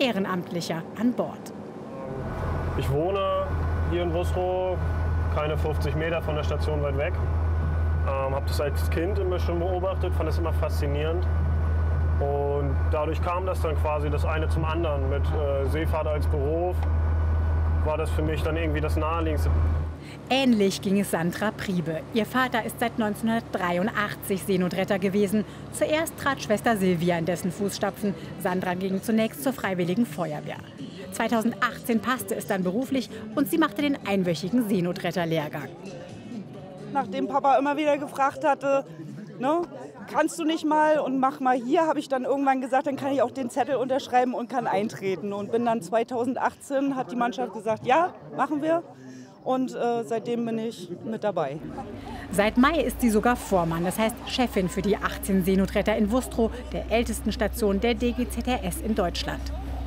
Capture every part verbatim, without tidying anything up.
Ehrenamtlicher an Bord. Ich wohne hier in Wustrow, keine fünfzig Meter von der Station weit weg. Ähm, habe das als Kind immer schon beobachtet, fand das immer faszinierend. Und dadurch kam das dann quasi das eine zum anderen. Mit äh, Seefahrt als Beruf war das für mich dann irgendwie das Naheliegendste. Ähnlich ging es Sandra Priebe. Ihr Vater ist seit neunzehnhundertdreiundachtzig Seenotretter gewesen. Zuerst trat Schwester Silvia in dessen Fußstapfen. Sandra ging zunächst zur Freiwilligen Feuerwehr. zweitausendachtzehn passte es dann beruflich und sie machte den einwöchigen Seenotretterlehrgang. Nachdem Papa immer wieder gefragt hatte, ne, kannst du nicht mal und mach mal hier, habe ich dann irgendwann gesagt, dann kann ich auch den Zettel unterschreiben und kann eintreten. Und bin dann zweitausendachtzehn, hat die Mannschaft gesagt, ja, machen wir. Und äh, seitdem bin ich mit dabei. Seit Mai ist sie sogar Vormann, das heißt Chefin für die achtzehn Seenotretter in Wustrow, der ältesten Station der D G Z R S in Deutschland.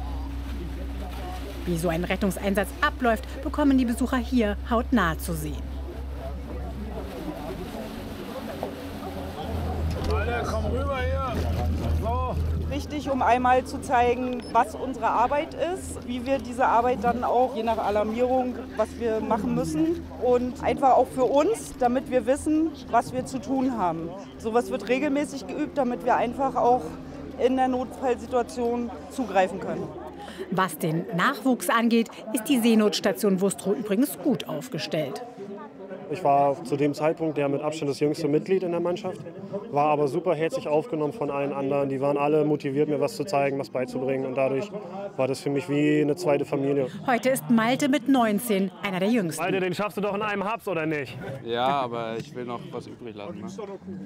Wie so ein Rettungseinsatz abläuft, bekommen die Besucher hier hautnah zu sehen. Alle, komm rüber hier. So. Wichtig, um einmal zu zeigen, was unsere Arbeit ist, wie wir diese Arbeit dann auch, je nach Alarmierung, was wir machen müssen. Und einfach auch für uns, damit wir wissen, was wir zu tun haben. Sowas wird regelmäßig geübt, damit wir einfach auch in der Notfallsituation zugreifen können. Was den Nachwuchs angeht, ist die Seenotstation Wustrow übrigens gut aufgestellt. Ich war zu dem Zeitpunkt der mit Abstand das jüngste Mitglied in der Mannschaft, war aber super herzlich aufgenommen von allen anderen. Die waren alle motiviert, mir was zu zeigen, was beizubringen. Und dadurch war das für mich wie eine zweite Familie. Heute ist Malte mit neunzehn einer der jüngsten. Malte, den schaffst du doch in einem Haps, oder nicht? Ja, aber ich will noch was übrig lassen. Ne?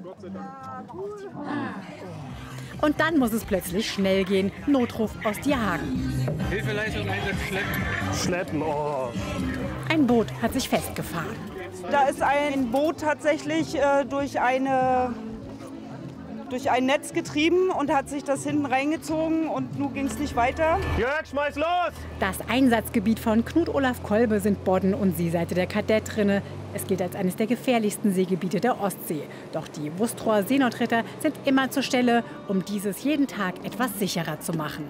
Und dann muss es plötzlich schnell gehen. Notruf aus Dierhagen. Hilfeleistung schleppen. Schleppen, oh. Ein Boot hat sich festgefahren. Da ist ein Boot tatsächlich äh, durch, eine, durch ein Netz getrieben und hat sich das hinten reingezogen und nun ging es nicht weiter. Jörg, schmeiß los! Das Einsatzgebiet von Knut-Olaf Kolbe sind Bodden und Seeseite der Kadettrinne. Es gilt als eines der gefährlichsten Seegebiete der Ostsee. Doch die Wustrower Seenotretter sind immer zur Stelle, um dieses jeden Tag etwas sicherer zu machen.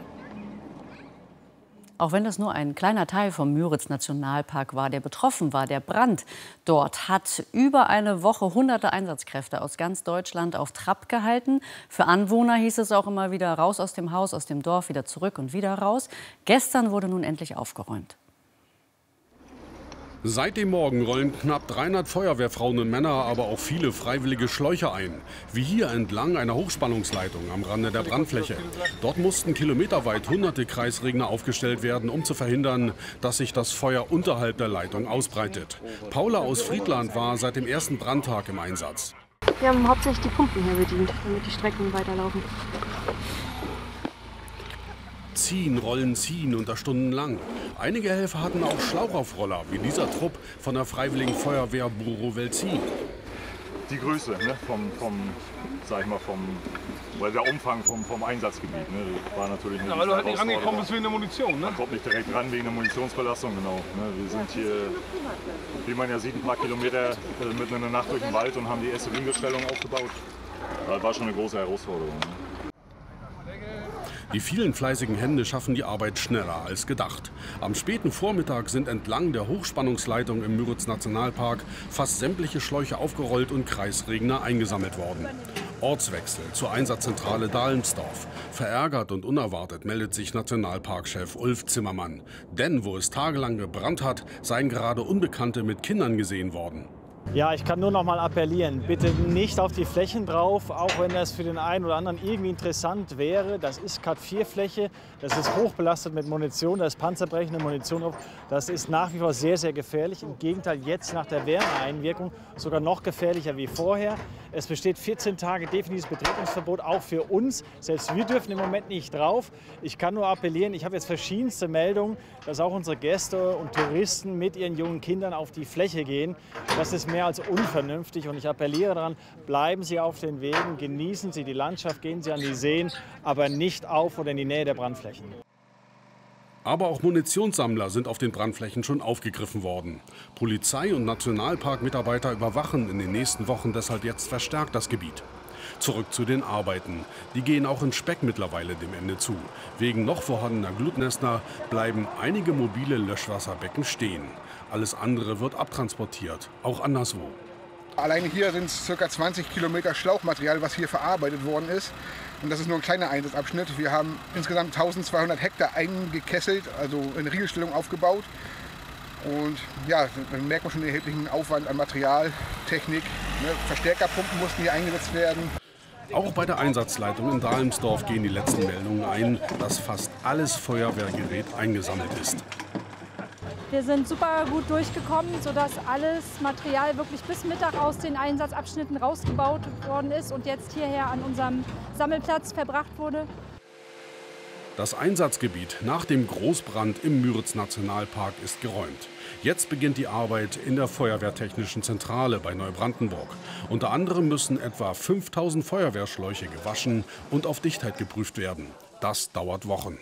Auch wenn das nur ein kleiner Teil vom Müritz-Nationalpark war, der betroffen war, der Brand dort hat über eine Woche hunderte Einsatzkräfte aus ganz Deutschland auf Trab gehalten. Für Anwohner hieß es auch immer wieder raus aus dem Haus, aus dem Dorf, wieder zurück und wieder raus. Gestern wurde nun endlich aufgeräumt. Seit dem Morgen rollen knapp dreihundert Feuerwehrfrauen und Männer, aber auch viele freiwillige Schläuche ein. Wie hier entlang einer Hochspannungsleitung am Rande der Brandfläche. Dort mussten kilometerweit hunderte Kreisregner aufgestellt werden, um zu verhindern, dass sich das Feuer unterhalb der Leitung ausbreitet. Paula aus Friedland war seit dem ersten Brandtag im Einsatz. Wir haben hauptsächlich die Pumpen hier bedient, damit die Strecken weiterlaufen. Ziehen, rollen, ziehen und das stundenlang. Einige Helfer hatten auch Schlauchaufroller, wie dieser Trupp von der Freiwilligen Feuerwehr Buro-Welzin. Die Größe, ne, vom, vom, sag ich mal, vom, weil der Umfang vom, vom Einsatzgebiet, ne, war natürlich eine ja, weil du halt nicht rangekommen bist wegen der Munition, ne? Man kommt nicht direkt ran wegen der Munitionsbelastung, genau. Ne. Wir sind hier, wie man ja sieht, ein paar Kilometer äh, mitten in der Nacht durch den Wald und haben die erste Winkelstellung aufgebaut. Das war schon eine große Herausforderung. Ne. Die vielen fleißigen Hände schaffen die Arbeit schneller als gedacht. Am späten Vormittag sind entlang der Hochspannungsleitung im Müritz-Nationalpark fast sämtliche Schläuche aufgerollt und Kreisregner eingesammelt worden. Ortswechsel zur Einsatzzentrale Dahlmsdorf. Verärgert und unerwartet meldet sich Nationalparkchef Ulf Zimmermann. Denn wo es tagelang gebrannt hat, seien gerade Unbekannte mit Kindern gesehen worden. Ja, ich kann nur noch mal appellieren, bitte nicht auf die Flächen drauf, auch wenn das für den einen oder anderen irgendwie interessant wäre. Das ist Cat vier Fläche, das ist hochbelastet mit Munition, da ist panzerbrechende Munition drauf. Das ist nach wie vor sehr, sehr gefährlich. Im Gegenteil, jetzt nach der Wärmeeinwirkung sogar noch gefährlicher wie vorher. Es besteht vierzehn Tage definitives Betretungsverbot, auch für uns. Selbst wir dürfen im Moment nicht drauf. Ich kann nur appellieren, ich habe jetzt verschiedenste Meldungen, dass auch unsere Gäste und Touristen mit ihren jungen Kindern auf die Fläche gehen. Das ist mehr als unvernünftig und ich appelliere daran, bleiben Sie auf den Wegen, genießen Sie die Landschaft, gehen Sie an die Seen, aber nicht auf oder in die Nähe der Brandflächen. Aber auch Munitionssammler sind auf den Brandflächen schon aufgegriffen worden. Polizei und Nationalparkmitarbeiter überwachen in den nächsten Wochen deshalb jetzt verstärkt das Gebiet. Zurück zu den Arbeiten. Die gehen auch in Speck mittlerweile dem Ende zu. Wegen noch vorhandener Glutnester bleiben einige mobile Löschwasserbecken stehen. Alles andere wird abtransportiert, auch anderswo. Alleine hier sind es ca. zwanzig Kilometer Schlauchmaterial, was hier verarbeitet worden ist. Und das ist nur ein kleiner Einsatzabschnitt. Wir haben insgesamt eintausendzweihundert Hektar eingekesselt, also in Riegelstellung aufgebaut. Und ja, dann merkt man schon den erheblichen Aufwand an Material, Technik. Ne? Verstärkerpumpen mussten hier eingesetzt werden. Auch bei der Einsatzleitung in Dahlmsdorf gehen die letzten Meldungen ein, dass fast alles Feuerwehrgerät eingesammelt ist. Wir sind super gut durchgekommen, sodass alles Material wirklich bis Mittag aus den Einsatzabschnitten rausgebaut worden ist und jetzt hierher an unserem Sammelplatz verbracht wurde. Das Einsatzgebiet nach dem Großbrand im Müritz-Nationalpark ist geräumt. Jetzt beginnt die Arbeit in der Feuerwehrtechnischen Zentrale bei Neubrandenburg. Unter anderem müssen etwa fünftausend Feuerwehrschläuche gewaschen und auf Dichtheit geprüft werden. Das dauert Wochen.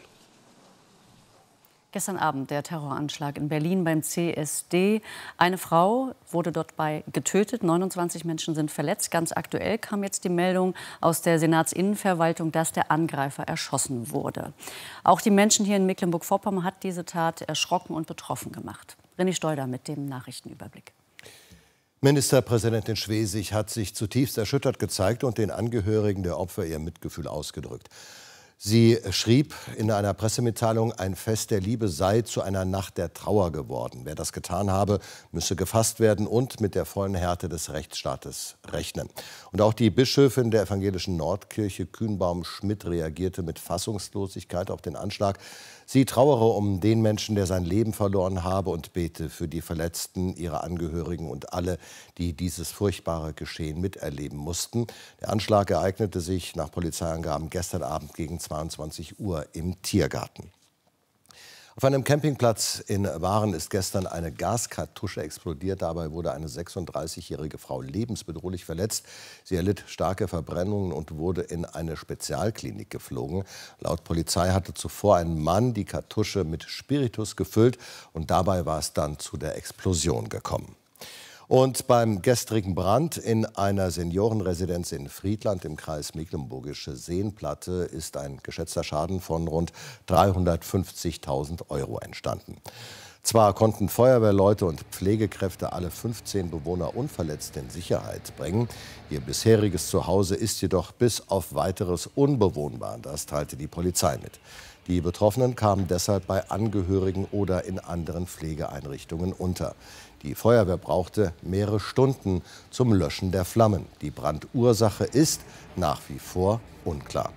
Gestern Abend der Terroranschlag in Berlin beim C S D. Eine Frau wurde dort bei getötet, neunundzwanzig Menschen sind verletzt. Ganz aktuell kam jetzt die Meldung aus der Senatsinnenverwaltung, dass der Angreifer erschossen wurde. Auch die Menschen hier in Mecklenburg-Vorpommern hat diese Tat erschrocken und betroffen gemacht. René Stolder mit dem Nachrichtenüberblick. Ministerpräsidentin Schwesig hat sich zutiefst erschüttert gezeigt und den Angehörigen der Opfer ihr Mitgefühl ausgedrückt. Sie schrieb in einer Pressemitteilung, ein Fest der Liebe sei zu einer Nacht der Trauer geworden. Wer das getan habe, müsse gefasst werden und mit der vollen Härte des Rechtsstaates rechnen. Und auch die Bischöfin der evangelischen Nordkirche, Kühnbaum-Schmidt, reagierte mit Fassungslosigkeit auf den Anschlag. Sie trauere um den Menschen, der sein Leben verloren habe, und bete für die Verletzten, ihre Angehörigen und alle, die dieses furchtbare Geschehen miterleben mussten. Der Anschlag ereignete sich nach Polizeiangaben gestern Abend gegen zweiundzwanzig Uhr im Tiergarten. Auf einem Campingplatz in Waren ist gestern eine Gaskartusche explodiert. Dabei wurde eine sechsunddreißigjährige Frau lebensbedrohlich verletzt. Sie erlitt starke Verbrennungen und wurde in eine Spezialklinik geflogen. Laut Polizei hatte zuvor ein Mann die Kartusche mit Spiritus gefüllt und dabei war es dann zu der Explosion gekommen. Und beim gestrigen Brand in einer Seniorenresidenz in Friedland im Kreis Mecklenburgische Seenplatte ist ein geschätzter Schaden von rund dreihundertfünfzigtausend Euro entstanden. Zwar konnten Feuerwehrleute und Pflegekräfte alle fünfzehn Bewohner unverletzt in Sicherheit bringen. Ihr bisheriges Zuhause ist jedoch bis auf Weiteres unbewohnbar. Das teilte die Polizei mit. Die Betroffenen kamen deshalb bei Angehörigen oder in anderen Pflegeeinrichtungen unter. Die Feuerwehr brauchte mehrere Stunden zum Löschen der Flammen. Die Brandursache ist nach wie vor unklar.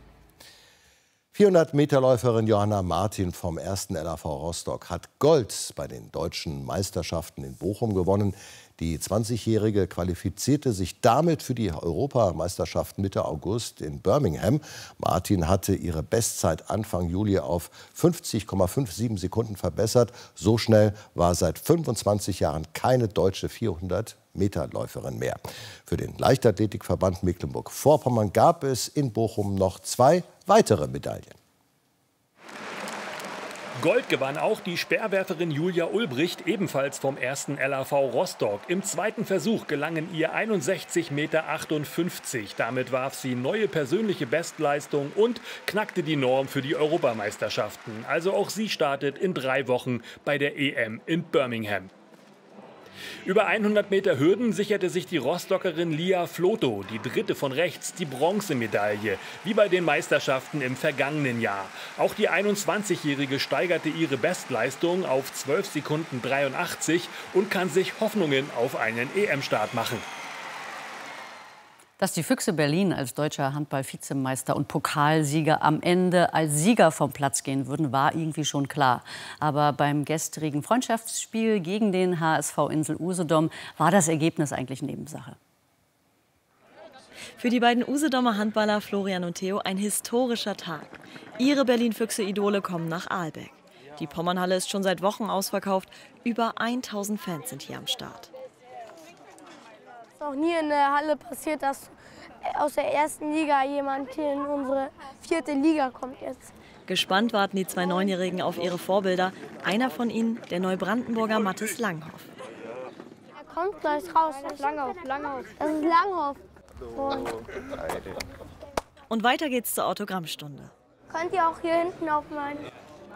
vierhundert-Meter-Läuferin Johanna Martin vom ersten L A V Rostock hat Gold bei den deutschen Meisterschaften in Bochum gewonnen. Die zwanzigjährige qualifizierte sich damit für die Europameisterschaften Mitte August in Birmingham. Martin hatte ihre Bestzeit Anfang Juli auf fünfzig Komma siebenundfünfzig Sekunden verbessert. So schnell war seit fünfundzwanzig Jahren keine deutsche vierhundert-Meter-Läuferin mehr. Für den Leichtathletikverband Mecklenburg-Vorpommern gab es in Bochum noch zwei weitere Medaillen. Gold gewann auch die Speerwerferin Julia Ulbricht, ebenfalls vom ersten L A V Rostock. Im zweiten Versuch gelangen ihr einundsechzig Komma achtundfünfzig Meter. Damit warf sie neue persönliche Bestleistung und knackte die Norm für die Europameisterschaften. Also auch sie startet in drei Wochen bei der E M in Birmingham. Über hundert Meter Hürden sicherte sich die Rostockerin Lia Floto, die dritte von rechts, die Bronzemedaille, wie bei den Meisterschaften im vergangenen Jahr. Auch die einundzwanzigjährige steigerte ihre Bestleistung auf zwölf Sekunden dreiundachtzig und kann sich Hoffnungen auf einen E M-Start machen. Dass die Füchse Berlin als deutscher Handball-Vizemeister und Pokalsieger am Ende als Sieger vom Platz gehen würden, war irgendwie schon klar. Aber beim gestrigen Freundschaftsspiel gegen den H S V Insel Usedom war das Ergebnis eigentlich Nebensache. Für die beiden Usedomer Handballer Florian und Theo ein historischer Tag. Ihre Berlin-Füchse-Idole kommen nach Aalbeck. Die Pommernhalle ist schon seit Wochen ausverkauft. Über tausend Fans sind hier am Start. Es ist noch nie in der Halle passiert, dass aus der ersten Liga jemand hier in unsere vierte Liga kommt jetzt. Gespannt warten die zwei Neunjährigen auf ihre Vorbilder. Einer von ihnen, der Neubrandenburger Mathis Langhoff. Er kommt gleich raus. Das ist Langhoff, Langhoff. Das ist Langhoff. Und weiter geht's zur Autogrammstunde. Könnt ihr auch hier hinten auf meinen